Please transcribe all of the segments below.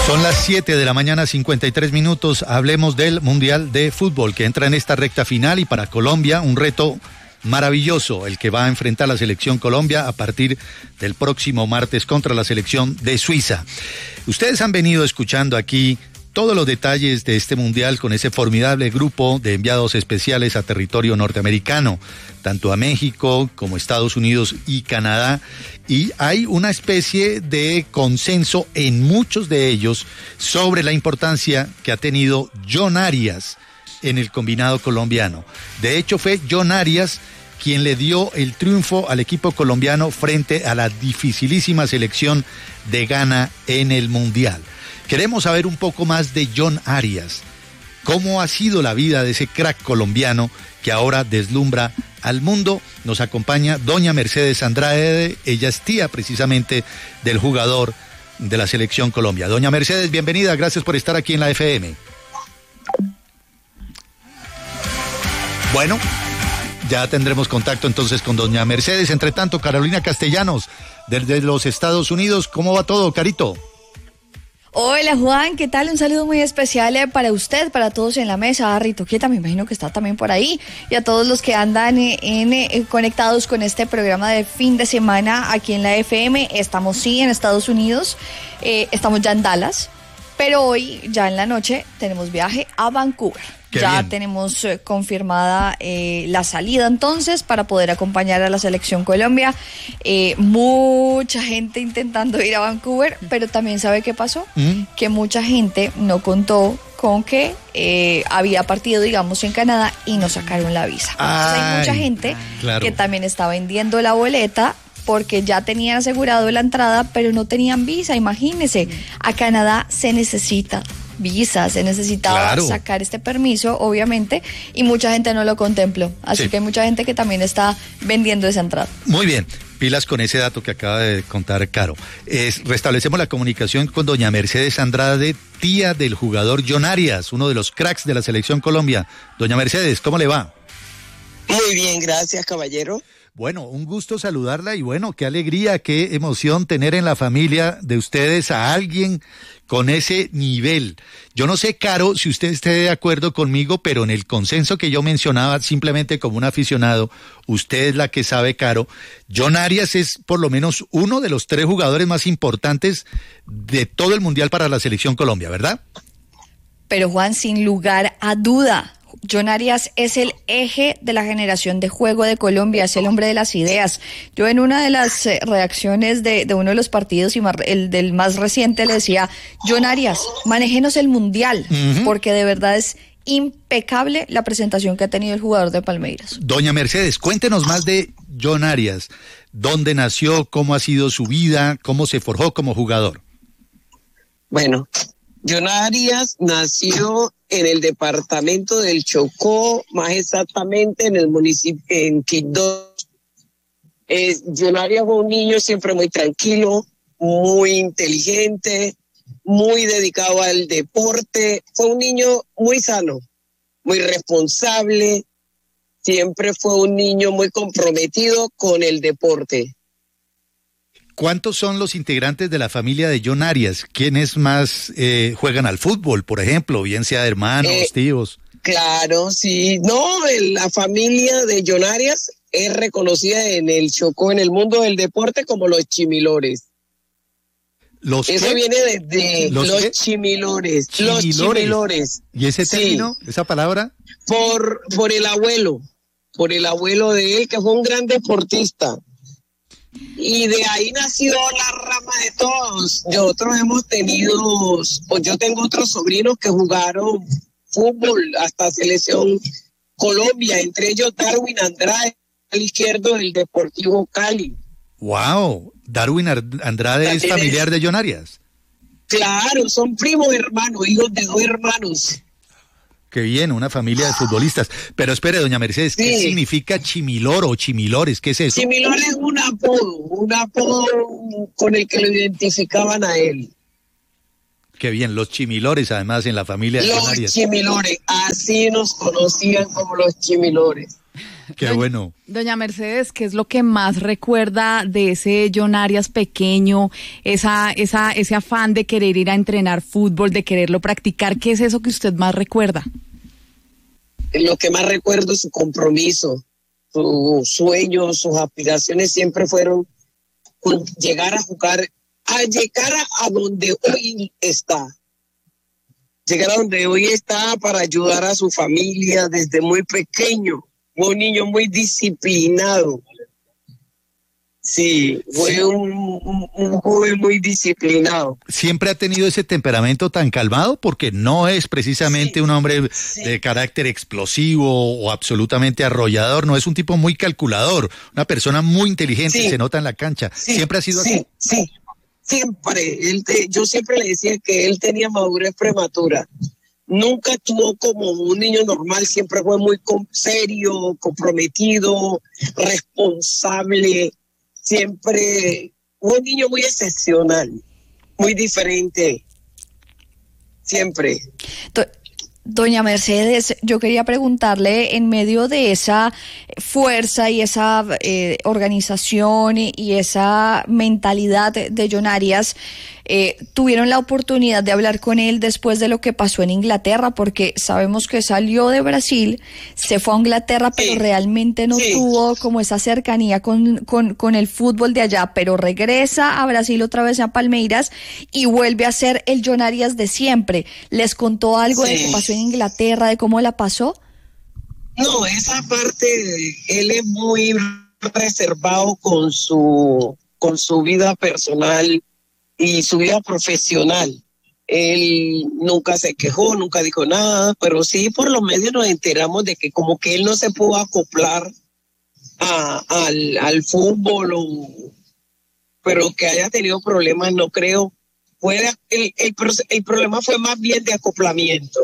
Son las 7 de la mañana, 53 minutos. Hablemos del Mundial de Fútbol que entra en esta recta final y para Colombia un reto maravilloso el que va a enfrentar la selección Colombia a partir del próximo martes contra la selección de Suiza. Ustedes han venido escuchando aquí todos los detalles de este mundial con ese formidable grupo de enviados especiales a territorio norteamericano, tanto a México como Estados Unidos y Canadá, y hay una especie de consenso en muchos de ellos sobre la importancia que ha tenido John Arias en el combinado colombiano. De hecho, fue John Arias quien le dio el triunfo al equipo colombiano frente a la dificilísima selección de Ghana en el mundial. Queremos saber un poco más de John Arias. ¿Cómo ha sido la vida de ese crack colombiano que ahora deslumbra al mundo? Nos acompaña doña Mercedes Andrade, ella es tía precisamente del jugador de la selección Colombia. Doña Mercedes, bienvenida, gracias por estar aquí en la FM. Bueno, ya tendremos contacto entonces con doña Mercedes. Entre tanto, Carolina Castellanos, desde los Estados Unidos, ¿cómo va todo, Carito? Hola Juan, ¿qué tal? Un saludo muy especial para usted, para todos en la mesa, a Rito Quieta, me imagino que está también por ahí, y a todos los que andan conectados con este programa de fin de semana aquí en la FM. Estamos sí en Estados Unidos, estamos ya en Dallas, pero hoy ya en la noche tenemos viaje a Vancouver. Qué ya bien. tenemos confirmada la salida entonces para poder acompañar a la selección Colombia. Mucha gente intentando ir a Vancouver, pero también ¿sabe qué pasó? Que mucha gente no contó con que había partido, digamos, en Canadá y no sacaron la visa. Entonces, hay mucha gente claro, que también está vendiendo la boleta porque ya tenían asegurado la entrada, pero no tenían visa. Imagínense, a Canadá se necesita visa, se necesitaba sacar este permiso, obviamente, y mucha gente no lo contempló. Así que hay mucha gente que también está vendiendo esa entrada. Muy bien, pilas con ese dato que acaba de contar Caro. Restablecemos la comunicación con doña Mercedes Andrade, tía del jugador John Arias, uno de los cracks de la selección Colombia. Doña Mercedes, ¿cómo le va? Muy bien, gracias, caballero. Bueno, un gusto saludarla y bueno, qué alegría, qué emoción tener en la familia de ustedes a alguien con ese nivel. Yo no sé, Caro, si usted esté de acuerdo conmigo, pero en el consenso que yo mencionaba simplemente como un aficionado, usted es la que sabe, Caro, John Arias es por lo menos uno de los 3 jugadores más importantes de todo el Mundial para la selección Colombia, ¿verdad? Pero Juan, sin lugar a duda, John Arias es el eje de la generación de juego de Colombia, es el hombre de las ideas. Yo en una de las reacciones de uno de los partidos, y el del más reciente, le decía, John Arias, manéjenos el Mundial, porque de verdad es impecable la presentación que ha tenido el jugador de Palmeiras. Doña Mercedes, cuéntenos más de John Arias. ¿Dónde nació? ¿Cómo ha sido su vida? ¿Cómo se forjó como jugador? Bueno, John Arias nació en el departamento del Chocó, más exactamente en el municipio, en Quibdó. John Arias fue un niño siempre muy tranquilo, muy inteligente, muy dedicado al deporte. Fue un niño muy sano, muy responsable. Siempre fue un niño muy comprometido con el deporte. ¿Cuántos son los integrantes de la familia de John Arias? ¿Quiénes más juegan al fútbol, por ejemplo? Bien sea hermanos, tíos. Claro, sí. No, la familia de John Arias es reconocida en el Chocó, en el mundo del deporte, como los chimilores. Eso viene desde los chimilores. Los chimilores. ¿Y ese término, esa palabra? Por el abuelo de él, que fue un gran deportista. Y de ahí nació la rama de todos. Nosotros hemos tenido, pues yo tengo otros sobrinos que jugaron fútbol hasta selección Colombia, entre ellos Darwin Andrade, al izquierdo del Deportivo Cali. ¡Wow! Darwin Andrade es familiar de John Arias. Claro, son primos hermanos, hijos de 2 hermanos. Qué bien, una familia de futbolistas. Pero espere, doña Mercedes, ¿qué significa chimilor o chimilores? ¿Qué es eso? Chimilor es un apodo con el que lo identificaban a él. Qué bien, los chimilores además en la familia de John Arias. Los chimilores, así nos conocían como los chimilores. Qué bueno. Doña Mercedes, ¿qué es lo que más recuerda de ese John Arias pequeño? Ese afán de querer ir a entrenar fútbol, de quererlo practicar. ¿Qué es eso que usted más recuerda? Lo que más recuerdo es su compromiso, sus sueños, sus aspiraciones siempre fueron llegar a jugar, a llegar a donde hoy está. Llegar a donde hoy está para ayudar a su familia desde muy pequeño. Fue un niño muy disciplinado. Sí, fue un joven muy disciplinado. ¿Siempre ha tenido ese temperamento tan calmado? Porque no es precisamente un hombre de carácter explosivo o absolutamente arrollador, no es un tipo muy calculador, una persona muy inteligente, se nota en la cancha. ¿Siempre ha sido así? Sí, siempre. Yo siempre le decía que él tenía madurez prematura. Nunca actuó como un niño normal, siempre fue muy serio, comprometido, responsable. Siempre un niño muy excepcional, muy diferente, siempre. Doña Mercedes, yo quería preguntarle, en medio de esa fuerza y esa organización y esa mentalidad de John Arias, tuvieron la oportunidad de hablar con él después de lo que pasó en Inglaterra, porque sabemos que salió de Brasil, se fue a Inglaterra, pero realmente no tuvo como esa cercanía con el fútbol de allá, pero regresa a Brasil otra vez a Palmeiras y vuelve a ser el John Arias de siempre. ¿Les contó algo de qué pasó en Inglaterra, de cómo la pasó? No, esa parte, él es muy reservado con su vida personal y su vida profesional. Él nunca se quejó, nunca dijo nada, pero sí por los medios nos enteramos de que como que él no se pudo acoplar al fútbol, pero que haya tenido problemas, no creo. El problema fue más bien de acoplamiento.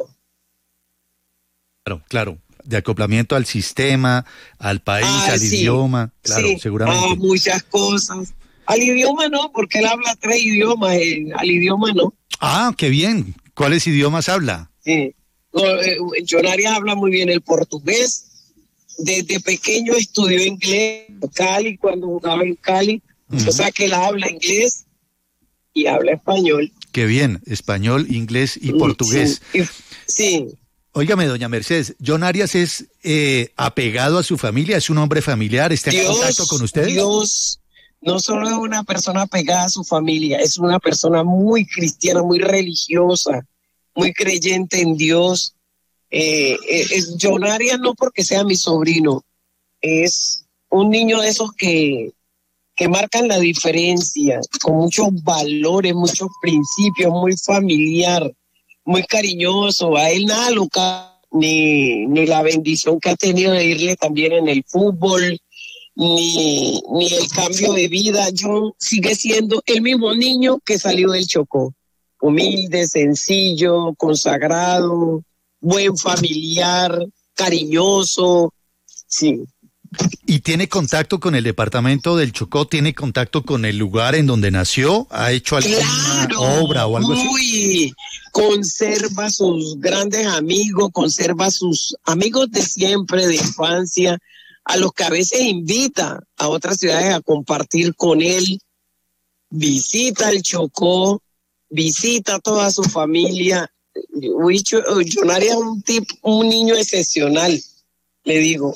Claro, de acoplamiento al sistema, al país, al idioma, claro, seguramente. Muchas cosas. Al idioma no, porque él habla 3 idiomas, al idioma no. Ah, qué bien. ¿Cuáles idiomas habla? Sí. John Arias habla muy bien el portugués. Desde pequeño estudió inglés en Cali, cuando jugaba en Cali. O sea que él habla inglés y habla español. Qué bien, español, inglés y portugués. Sí. Óigame, doña Mercedes, ¿John Arias es apegado a su familia? ¿Es un hombre familiar? ¿Está en contacto con ustedes? Dios no solo es una persona apegada a su familia, es una persona muy cristiana, muy religiosa, muy creyente en Dios. John Arias no porque sea mi sobrino, es un niño de esos que marcan la diferencia, con muchos valores, muchos principios, muy familiar, muy cariñoso. A él nada lo ni la bendición que ha tenido de irle también en el fútbol, ni el cambio de vida. John sigue siendo el mismo niño que salió del Chocó, humilde, sencillo, consagrado, buen familiar, cariñoso, sí. ¿Y tiene contacto con el departamento del Chocó? ¿Tiene contacto con el lugar en donde nació? ¿Ha hecho alguna obra o algo así? Conserva sus grandes amigos, conserva sus amigos de siempre, de infancia, a los que a veces invita a otras ciudades a compartir con él. Visita el Chocó, visita a toda su familia. John Arias es un niño excepcional, le digo.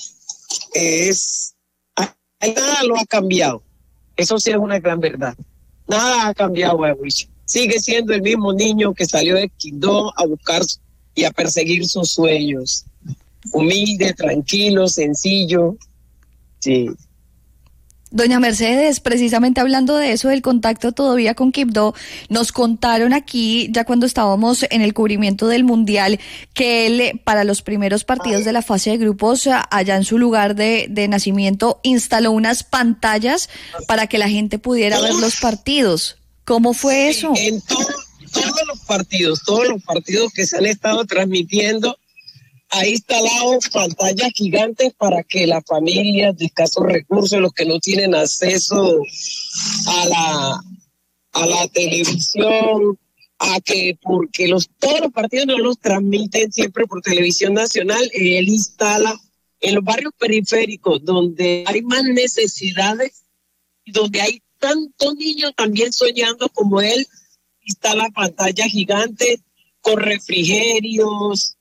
Nada lo ha cambiado. Eso sí es una gran verdad. Nada ha cambiado a Wicho. Sigue siendo el mismo niño que salió de Quindó a buscar y a perseguir sus sueños. Humilde, tranquilo, sencillo. Sí. Doña Mercedes, precisamente hablando de eso, del contacto todavía con Quibdó, nos contaron aquí, ya cuando estábamos en el cubrimiento del Mundial, que él, para los primeros partidos de la fase de grupos, allá en su lugar de nacimiento, instaló unas pantallas para que la gente pudiera ver los partidos. ¿Cómo fue eso? En todos los partidos que se han estado transmitiendo, ha instalado pantallas gigantes para que las familias de escasos recursos, los que no tienen acceso a la televisión, porque todos los partidos no los transmiten siempre por televisión nacional, él instala en los barrios periféricos, donde hay más necesidades, donde hay tantos niños también soñando como él, está la pantalla gigante con refrigerios,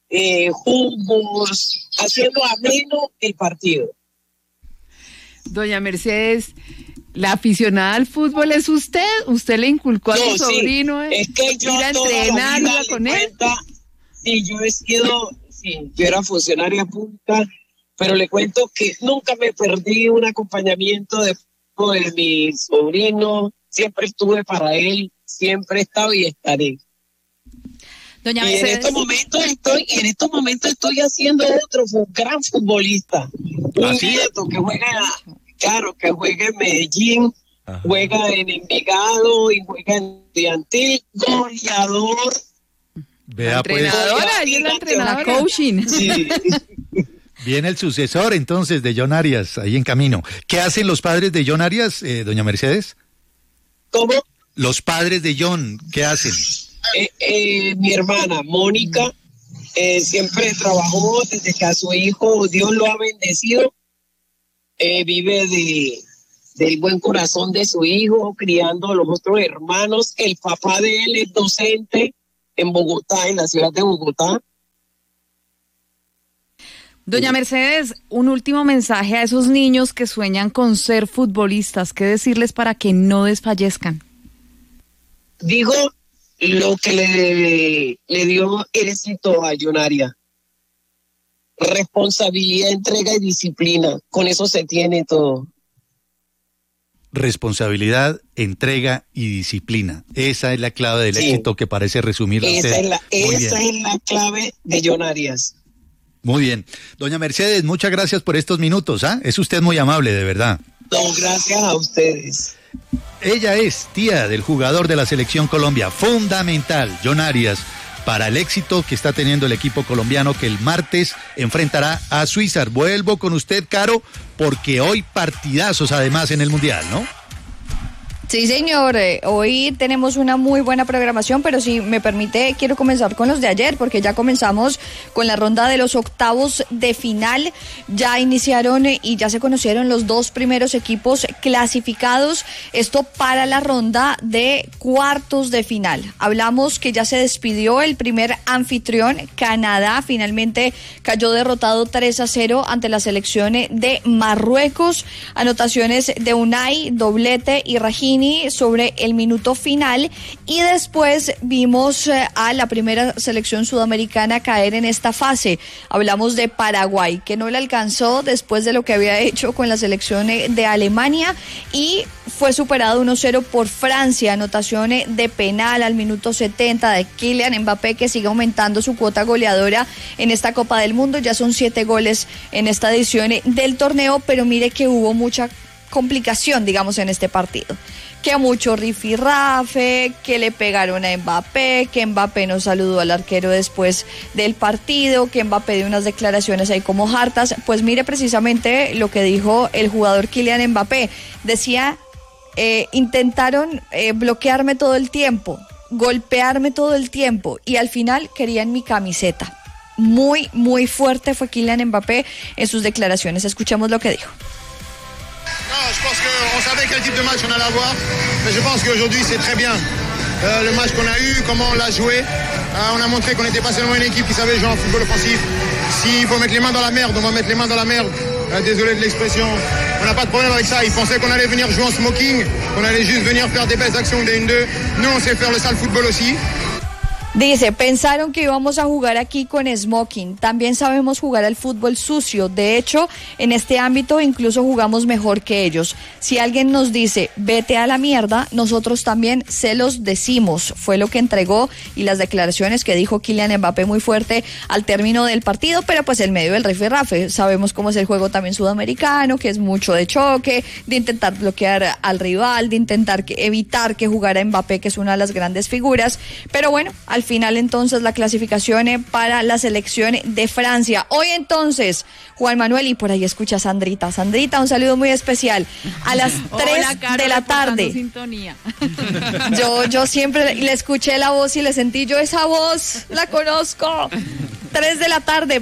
jugos, haciendo ameno el partido. Doña Mercedes, la aficionada al fútbol es usted le inculcó a su sobrino es que yo ir a entrenar con él. Sí, yo era funcionaria pública, pero le cuento que nunca me perdí un acompañamiento de mi sobrino, siempre estuve para él, siempre he estado y estaré. Doña y Mercedes, en estos momentos estoy haciendo otro gran futbolista, un nieto que juega en Medellín, ajá, juega en Envigado y juega en Estudiantil, goleador. Vea, pues. La coaching. Sí. Viene el sucesor entonces de John Arias, ahí en camino. ¿Qué hacen los padres de John Arias, doña Mercedes? ¿Cómo? Los padres de John, ¿qué hacen? Mi hermana, Mónica, siempre trabajó desde que a su hijo Dios lo ha bendecido. Vive del buen corazón de su hijo, criando a los otros hermanos. El papá de él es docente en Bogotá, en la ciudad de Bogotá. Doña Mercedes, un último mensaje a esos niños que sueñan con ser futbolistas. ¿Qué decirles para que no desfallezcan? Digo lo que le dio éxito a John Arias. Responsabilidad, entrega y disciplina. Con eso se tiene todo. Responsabilidad, entrega y disciplina. Esa es la clave del éxito que parece resumirla usted. Esa es la clave de John Arias. Muy bien. Doña Mercedes, muchas gracias por estos minutos. Es usted muy amable, de verdad. No, gracias a ustedes. Ella es tía del jugador de la Selección Colombia, fundamental, John Arias, para el éxito que está teniendo el equipo colombiano que el martes enfrentará a Suiza. Vuelvo con usted, Caro, porque hoy partidazos además en el Mundial, ¿no? Sí, señor, hoy tenemos una muy buena programación, pero si me permite, quiero comenzar con los de ayer, porque ya comenzamos con la ronda de los octavos de final. Ya iniciaron y ya se conocieron los dos primeros equipos clasificados, esto para la ronda de cuartos de final. Hablamos que ya se despidió el primer anfitrión, Canadá, finalmente cayó derrotado 3-0 ante la selección de Marruecos. Anotaciones de Unai, doblete y Rahimi sobre el minuto final, y después vimos a la primera selección sudamericana caer en esta fase. Hablamos de Paraguay, que no le alcanzó después de lo que había hecho con la selección de Alemania, y fue superado 1-0 por Francia. Anotación de penal al minuto 70 de Kylian Mbappé, que sigue aumentando su cuota goleadora en esta Copa del Mundo. Ya son 7 goles en esta edición del torneo, pero mire que hubo mucha complicación, digamos, en este partido. Que mucho rifirrafe, que le pegaron a Mbappé, que Mbappé no saludó al arquero después del partido, que Mbappé dio unas declaraciones ahí como hartas. Pues mire precisamente lo que dijo el jugador Kylian Mbappé. Decía, intentaron bloquearme todo el tiempo, golpearme todo el tiempo, y al final querían mi camiseta. Muy, muy fuerte fue Kylian Mbappé en sus declaraciones. Escuchemos lo que dijo. Non, je pense qu'on savait quel type de match on allait avoir, mais je pense qu'aujourd'hui c'est très bien le match qu'on a eu, comment on l'a joué. On a montré qu'on n'était pas seulement une équipe qui savait jouer en football offensif. S'il faut mettre les mains dans la merde, on va mettre les mains dans la merde. Désolé de l'expression, on n'a pas de problème avec ça. Ils pensaient qu'on allait venir jouer en smoking, qu'on allait juste venir faire des belles actions de 1-2. Nous on sait faire le sale football aussi. Dice, pensaron que íbamos a jugar aquí con smoking, también sabemos jugar al fútbol sucio, de hecho, en este ámbito incluso jugamos mejor que ellos. Si alguien nos dice, vete a la mierda, nosotros también se los decimos, fue lo que entregó, y las declaraciones que dijo Kylian Mbappé muy fuerte al término del partido, pero pues en medio del rifirrafe. Sabemos cómo es el juego también sudamericano, que es mucho de choque, de intentar bloquear al rival, de intentar evitar que jugara Mbappé, que es una de las grandes figuras, pero bueno, al final entonces la clasificación para la selección de Francia. Hoy entonces, Juan Manuel, y por ahí escucha a Sandrita. Sandrita, un saludo muy especial. A las 3 de la tarde. Sintonía. Yo siempre le escuché la voz y le sentí, yo esa voz la conozco. 3 de la tarde.